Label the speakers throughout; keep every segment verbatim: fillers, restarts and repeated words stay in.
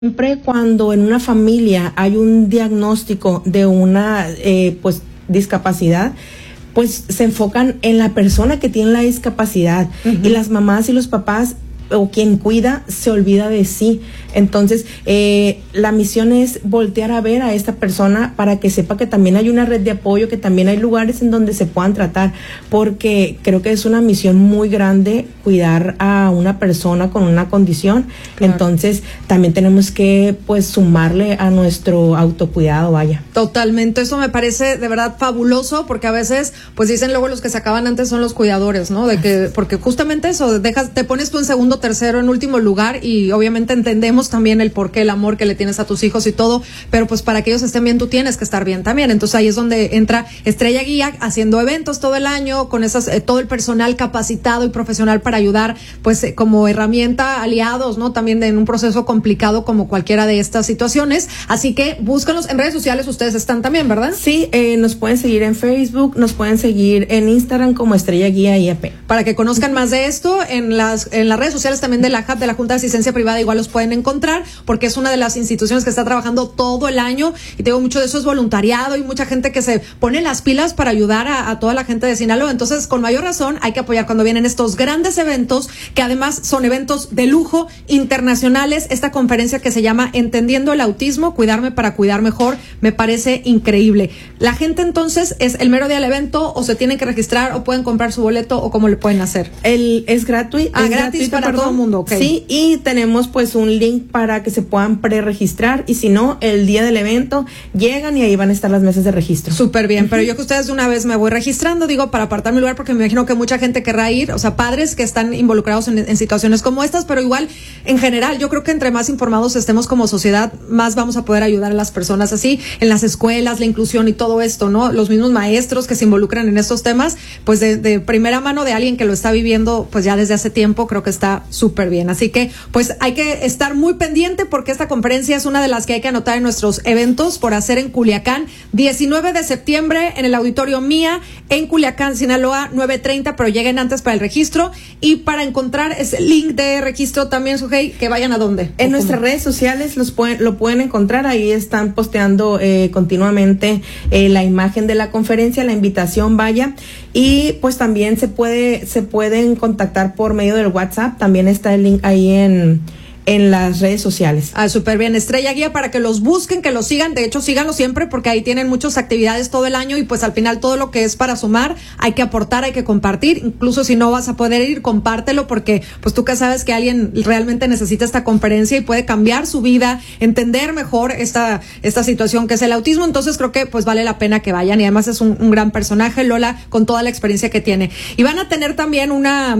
Speaker 1: Siempre cuando en una familia hay un diagnóstico de una eh, pues discapacidad, pues se enfocan en la persona que tiene la discapacidad. Uh-huh. Y las mamás y los papás o quien cuida se olvida de sí. Entonces eh, la misión es voltear a ver a esta persona para que sepa que también hay una red de apoyo, que también hay lugares en donde se puedan tratar, porque creo que es una misión muy grande cuidar a una persona con una condición. Claro. Entonces también tenemos que pues sumarle a nuestro autocuidado, vaya.
Speaker 2: Totalmente, eso me parece de verdad fabuloso, porque a veces pues dicen luego los que se acaban antes son los cuidadores, ¿no? De que porque justamente eso, dejas, te pones tú en segundo, tercero, en último lugar, y obviamente entendemos también el porqué, el amor que le tienes a tus hijos y todo, pero pues para que ellos estén bien tú tienes que estar bien también. Entonces ahí es donde entra Estrella Guía, haciendo eventos todo el año con esas eh, todo el personal capacitado y profesional para ayudar pues eh, como herramienta, aliados, ¿no? También en un proceso complicado como cualquiera de estas situaciones. Así que búscanos en redes sociales, ustedes están también, ¿verdad?
Speaker 1: Sí, eh, nos pueden seguir en Facebook, nos pueden seguir en Instagram como Estrella Guía I A P.
Speaker 2: Para que conozcan más de esto, en las en las redes sociales también de la H A P, de la Junta de Asistencia Privada, igual los pueden encontrar, porque es una de las instituciones que está trabajando todo el año, y tengo mucho de eso es voluntariado y mucha gente que se pone las pilas para ayudar a, a toda la gente de Sinaloa. Entonces, con mayor razón, hay que apoyar cuando vienen estos grandes eventos, que además son eventos de lujo, internacionales. Esta conferencia que se llama Entendiendo el Autismo, Cuidarme para Cuidar Mejor, me parece increíble. La gente entonces, ¿es el mero día del evento o se tienen que registrar o pueden comprar su boleto o cómo le pueden hacer?
Speaker 1: El, es gratuito.
Speaker 2: Ah,
Speaker 1: es
Speaker 2: gratis
Speaker 1: gratuito,
Speaker 2: para
Speaker 1: perdón.
Speaker 2: todo el mundo, ok.
Speaker 1: Sí, y tenemos pues un link para que se puedan preregistrar, y si no, el día del evento llegan y ahí van a estar las mesas de registro.
Speaker 2: Súper bien, uh-huh. Pero yo que ustedes de una vez me voy registrando, digo, para apartar mi lugar, porque me imagino que mucha gente querrá ir, o sea, padres que están involucrados en, en situaciones como estas, pero igual, en general, yo creo que entre más informados estemos como sociedad, más vamos a poder ayudar a las personas así, en las escuelas, la inclusión y todo esto, ¿no? Los mismos maestros que se involucran en estos temas, pues de, de primera mano de alguien que lo está viviendo, pues ya desde hace tiempo, creo que está súper bien. Así que, pues hay que estar muy pendiente, porque esta conferencia es una de las que hay que anotar en nuestros eventos por hacer en Culiacán, diecinueve de septiembre en el Auditorio Mía, en Culiacán, Sinaloa, nueve treinta, pero lleguen antes para el registro, y para encontrar ese link de registro también, Sujei, que vayan a dónde.
Speaker 1: En nuestras cómo? redes sociales los pueden, lo pueden encontrar, ahí están posteando eh, continuamente eh, la imagen de la conferencia, la invitación, vaya, y pues también se puede, se pueden contactar por medio del WhatsApp, también está el link ahí en en las redes sociales.
Speaker 2: Ah, súper bien. Estrella Guía, para que los busquen, que los sigan. De hecho, síganlos siempre, porque ahí tienen muchas actividades todo el año, y pues al final todo lo que es para sumar, hay que aportar, hay que compartir. Incluso si no vas a poder ir, compártelo, porque pues tú que sabes que alguien realmente necesita esta conferencia y puede cambiar su vida, entender mejor esta esta situación que es el autismo. Entonces creo que pues vale la pena que vayan, y además es un, un gran personaje, Lola, con toda la experiencia que tiene. Y van a tener también una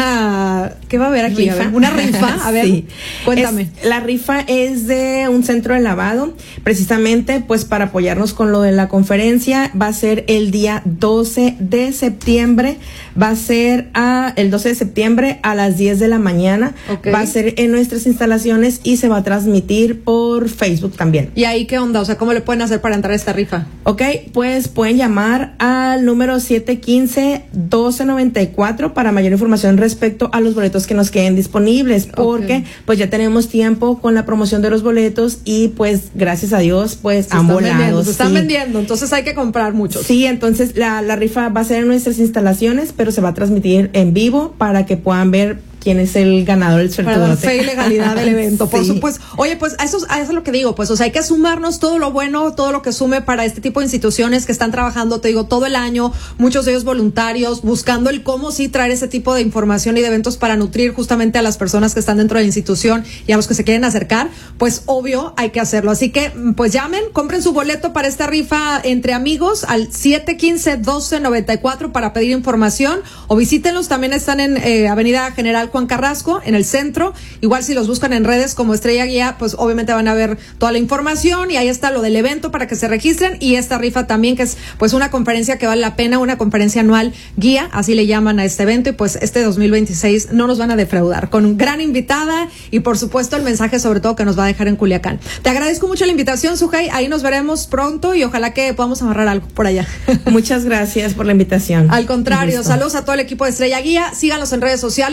Speaker 2: una ¿qué va a haber aquí?
Speaker 1: Rifa.
Speaker 2: A ver, una rifa, a ver.
Speaker 1: Sí.
Speaker 2: Cuéntame.
Speaker 1: Es, la rifa es de un centro de lavado, precisamente pues para apoyarnos con lo de la conferencia. Va a ser el día doce de septiembre, va a ser a, el doce de septiembre a las diez de la mañana, okay. Va a ser en nuestras instalaciones y se va a transmitir por Facebook también.
Speaker 2: ¿Y ahí qué onda? O sea, ¿cómo le pueden hacer para entrar a esta rifa?
Speaker 1: Ok, pues pueden llamar al número siete uno cinco, doce noventa y cuatro para mayor información respecto a los boletos que nos queden disponibles, porque okay. pues ya tenemos tiempo con la promoción de los boletos, y pues gracias a Dios pues
Speaker 2: se
Speaker 1: han
Speaker 2: están
Speaker 1: volado.
Speaker 2: Vendiendo, se están
Speaker 1: sí.
Speaker 2: vendiendo, entonces hay que comprar muchos.
Speaker 1: Sí, entonces la, la rifa va a ser en nuestras instalaciones, pero se va a transmitir en vivo para que puedan ver quién es el ganador del sorteo.
Speaker 2: Para dar fe y legalidad del evento, sí. Por supuesto. Oye, pues a eso, a eso es lo que digo, pues, o sea, hay que sumarnos todo lo bueno, todo lo que sume para este tipo de instituciones que están trabajando, te digo, todo el año, muchos de ellos voluntarios, buscando el cómo sí traer ese tipo de información y de eventos para nutrir justamente a las personas que están dentro de la institución y a los que se quieren acercar, pues obvio hay que hacerlo. Así que, pues llamen, compren su boleto para esta rifa entre amigos al siete uno cinco, doce noventa y cuatro para pedir información, o visítenlos, también están en eh, Avenida General Juan Carrasco, en el centro. Igual si los buscan en redes como Estrella Guía, pues obviamente van a ver toda la información, y ahí está lo del evento para que se registren, y esta rifa también, que es pues una conferencia que vale la pena, una conferencia anual guía, así le llaman a este evento, y pues este dos mil veintiséis no nos van a defraudar, con gran invitada y por supuesto el mensaje sobre todo que nos va a dejar en Culiacán. Te agradezco mucho la invitación, Sujei, ahí nos veremos pronto y ojalá que podamos amarrar algo por allá.
Speaker 1: Muchas gracias por la invitación.
Speaker 2: Al contrario, saludos a todo el equipo de Estrella Guía, síganos en redes sociales y apoyen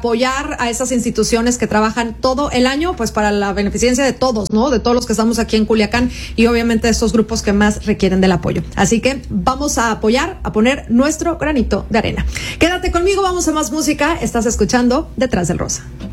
Speaker 2: apoyar a esas instituciones que trabajan todo el año, pues para la beneficencia de todos, ¿no? De todos los que estamos aquí en Culiacán y obviamente estos grupos que más requieren del apoyo. Así que vamos a apoyar, a poner nuestro granito de arena. Quédate conmigo, vamos a más música. Estás escuchando Detrás del Rosa.